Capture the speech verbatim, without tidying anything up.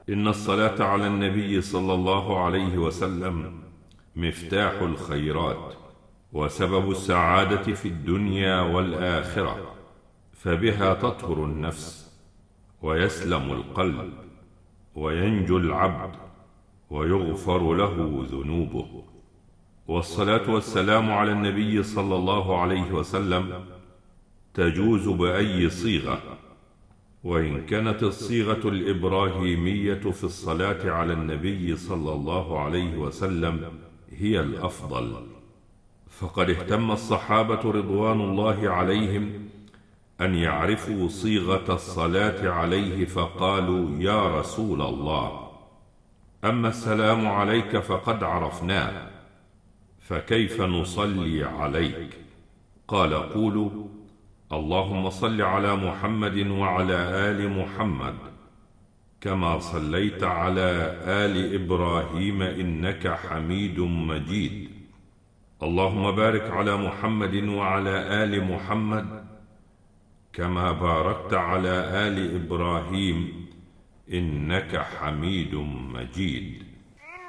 إن الصلاة على النبي صلى الله عليه وسلم مفتاح الخيرات وسبب السعادة في الدنيا والآخرة، فبها تطهر النفس ويسلم القلب وينجو العبد ويغفر له ذنوبه. والصلاة والسلام على النبي صلى الله عليه وسلم تجوز بأي صيغة، وإن كانت الصيغة الإبراهيمية في الصلاة على النبي صلى الله عليه وسلم هي الأفضل، فقد اهتم الصحابة رضوان الله عليهم أن يعرفوا صيغة الصلاة عليه فقالوا: يا رسول الله، أما السلام عليك فقد عرفناه، فكيف نصلي عليك؟ قال: قولوا: اللهم صل على محمد وعلى آل محمد كما صليت على آل إبراهيم إنك حميد مجيد، اللهم بارك على محمد وعلى آل محمد كما باركت على آل إبراهيم إنك حميد مجيد.